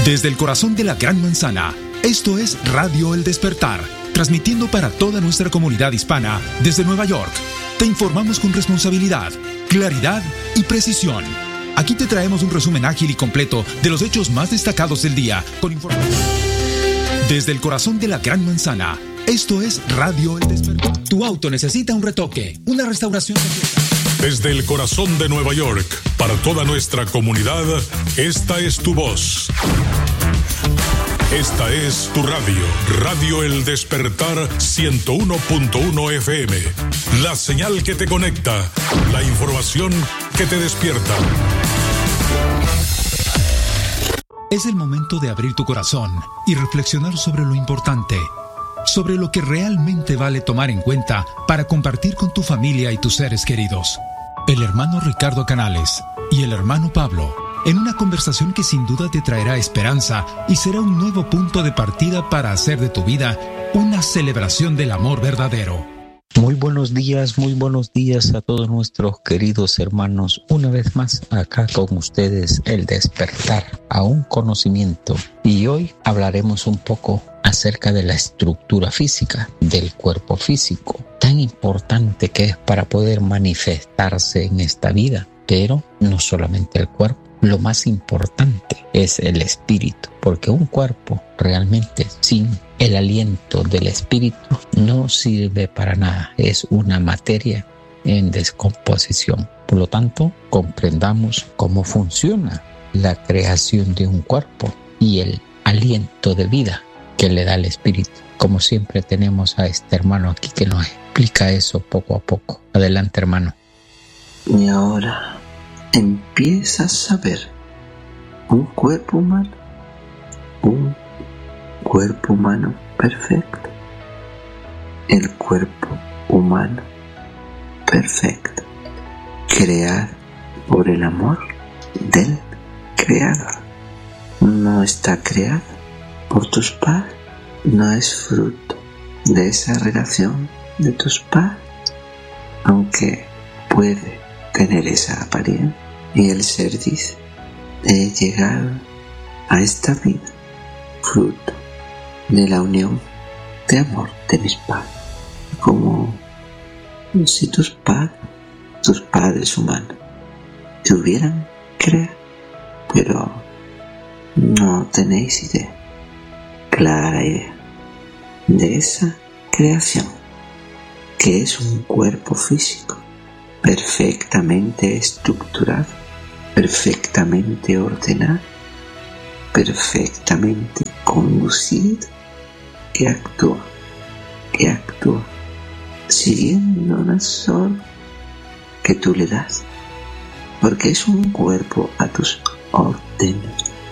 Desde el corazón de la Gran Manzana, esto es Radio El Despertar, transmitiendo para toda nuestra comunidad hispana desde Nueva York. Te informamos con responsabilidad, claridad y precisión. Aquí te traemos un resumen ágil y completo de los hechos más destacados del día, con información. Desde el corazón de la Gran Manzana, esto es Radio El Despertar. Tu auto necesita un retoque, una restauración completa. Desde el corazón de Nueva York, para toda nuestra comunidad, esta es tu voz. Esta es tu radio, Radio El Despertar 101.1 FM. La señal que te conecta, la información que te despierta. Es el momento de abrir tu corazón y reflexionar sobre lo importante, sobre lo que realmente vale tomar en cuenta para compartir con tu familia y tus seres queridos. El hermano Ricardo Canales y el hermano Pablo, en una conversación que sin duda te traerá esperanza y será un nuevo punto de partida para hacer de tu vida una celebración del amor verdadero. Muy buenos días a todos nuestros queridos hermanos. Una vez más acá con ustedes El Despertar a un conocimiento. Y hoy hablaremos un poco acerca de la estructura física del cuerpo físico, tan importante que es para poder manifestarse en esta vida. Pero no solamente el cuerpo, lo más importante es el espíritu, porque un cuerpo realmente sin el aliento del espíritu no sirve para nada, es una materia en descomposición. Por lo tanto, comprendamos cómo funciona la creación de un cuerpo y el aliento de vida que le da el espíritu. Como siempre tenemos a este hermano aquí que nos explica eso poco a poco. Adelante, hermano. Y ahora empiezas a ver un cuerpo humano perfecto. El cuerpo humano perfecto, creado por el amor del Creador. No está creado por tus padres, no es fruto de esa relación de tus padres, aunque puede tener esa apariencia. Y el ser dice: he llegado a esta vida fruto de la unión de amor de mis padres. Como si tus padres humanos te hubieran creado, pero no tenéis clara idea de esa creación, que es un cuerpo físico perfectamente estructurado, perfectamente ordenado, perfectamente conducido, que actúa siguiendo las órdenes que tú le das, porque es un cuerpo a tus órdenes,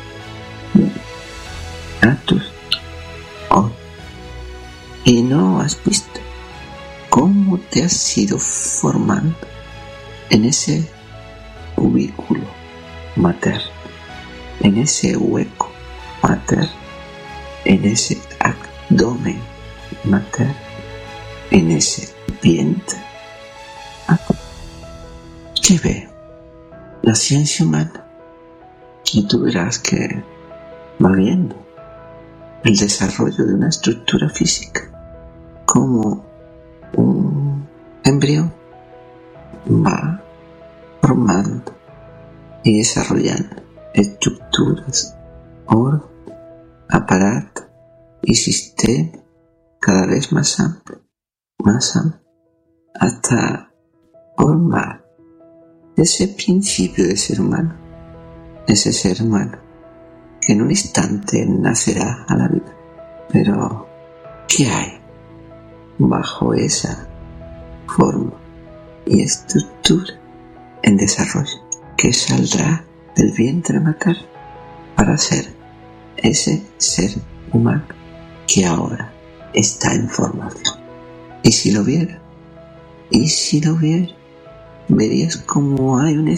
y no has visto cómo te has ido formando en ese cubículo materno, en ese hueco materno, en ese abdomen materno, en ese vientre. ¿Qué ve la ciencia humana? Y tú verás que va viendo el desarrollo de una estructura física, como un embrión va formando y desarrollando estructuras, orden, aparato y sistema cada vez más amplio, hasta formar ese principio de ser humano, ese ser humano que en un instante nacerá a la vida. Pero ¿qué hay bajo esa forma y estructura en desarrollo que saldrá del vientre materno para ser ese ser humano que ahora está en formación? Y si lo viera, verías como hay un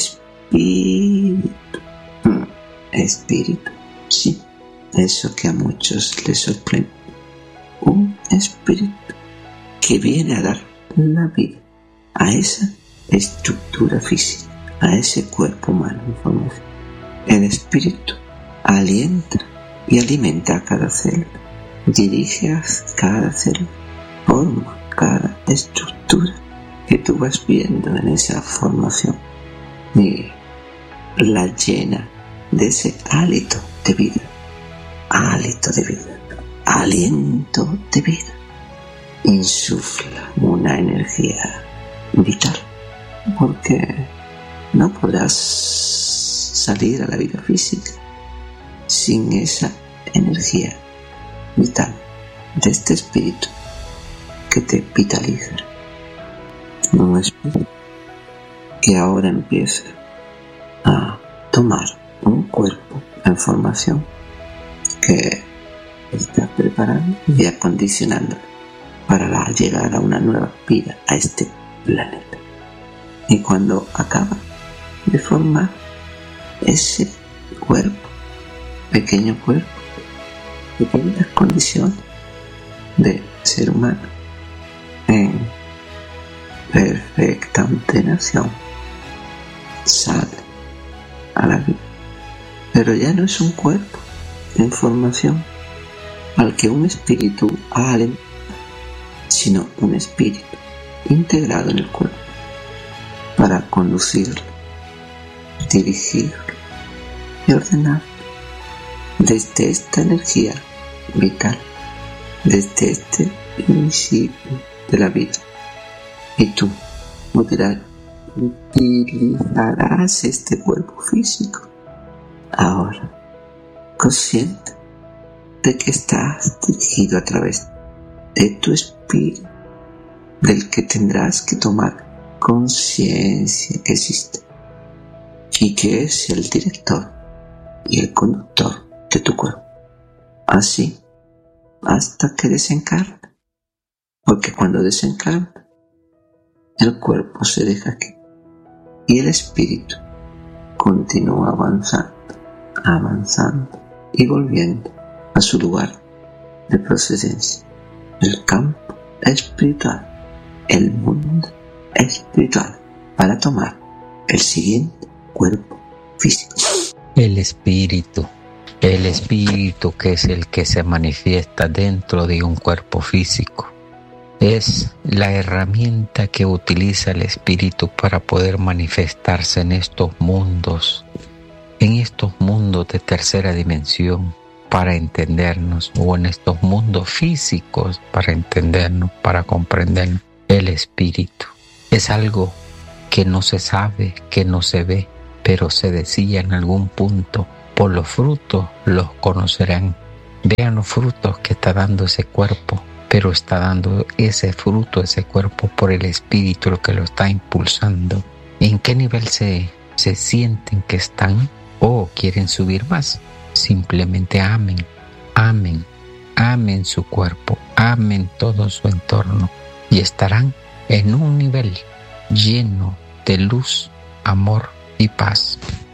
espíritu, sí, eso que a muchos les sorprende, un espíritu que viene a dar la vida a esa estructura física, a ese cuerpo humano en formación. El espíritu alienta y alimenta a cada célula, dirige a cada célula, forma cada estructura que tú vas viendo en esa formación y la llena de ese hálito de vida, aliento de vida. Insufla una energía vital, porque no podrás salir a la vida física sin esa energía vital de este espíritu que te vitaliza. Un espíritu que ahora empieza a tomar un cuerpo en formación que está preparando y acondicionando para la llegada a una nueva vida a este planeta. Y cuando acaba de formar ese cuerpo, pequeño cuerpo, que tiene las condiciones de ser humano en perfecta ordenación, sale a la vida. Pero ya no es un cuerpo en formación al que un espíritu ha alentado, sino un espíritu integrado en el cuerpo para conducirlo, dirigirlo y ordenarlo desde esta energía vital, desde este principio de la vida. Y tú utilizarás este cuerpo físico ahora, consciente de que estás dirigido a través de tu espíritu, del que tendrás que tomar conciencia que existe y que es el director y el conductor de tu cuerpo. Así, hasta que desencarne, porque cuando desencarna, el cuerpo se deja aquí y el espíritu continúa avanzando y volviendo a su lugar de procedencia, el campo espiritual, el mundo espiritual, para tomar el siguiente cuerpo físico. El espíritu que es el que se manifiesta dentro de un cuerpo físico, es la herramienta que utiliza el espíritu para poder manifestarse en estos mundos de tercera dimensión, para entendernos, o en estos mundos físicos para entendernos, para comprendernos. El espíritu es algo que no se sabe, que no se ve, pero se decía en algún punto: por los frutos los conocerán. Vean los frutos que está dando ese cuerpo, pero está dando ese fruto, ese cuerpo, por el espíritu, lo que lo está impulsando. ¿En qué nivel se sienten que están o quieren subir más? Simplemente amen su cuerpo, amen todo su entorno y estarán en un nivel lleno de luz, amor y paz.